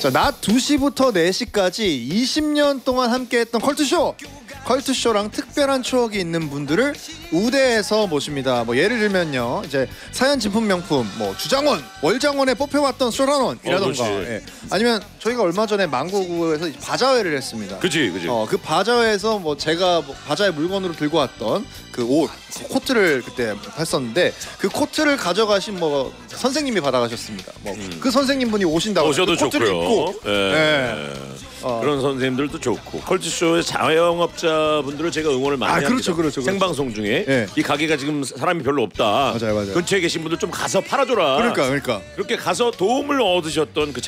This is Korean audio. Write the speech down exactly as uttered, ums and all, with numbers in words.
자, 낮 두 시부터 네 시까지 이십 년 동안 함께했던 컬투쇼! 컬투쇼랑 특별한 추억이 있는 분들을 우대해서 모십니다. 뭐 예를 들면요, 이제 사연 진품 명품, 뭐 주장원, 월장원에 뽑혀왔던 쇼란원이라던가, 어, 예. 아니면 저희가 얼마 전에 망고구에서 바자회를 했습니다. 그지, 그지. 어, 그 바자회에서 뭐 제가 뭐 바자회 물건으로 들고 왔던 그 옷, 그 코트를 그때 했었는데 그 코트를 가져가신 뭐 선생님이 받아가셨습니다. 뭐 그 음. 선생님분이 오신다고 오셔도 그 코트를 좋고요. 입고, 예. 예. 어. 그런 선생님들도 좋고 컬투쇼의 자영업자분들을 제가 응원을 많이 아, 합니다. 그렇죠, 그렇죠, 그렇죠. 생방송 중에 예. 이 가게가 지금 사람이 별로 없다. 맞아요, 맞아요. 근처에 계신 분들 좀 가서 팔아줘라. 그러니까, 그러니까. 그렇게 가서 도움을 얻으셨던 그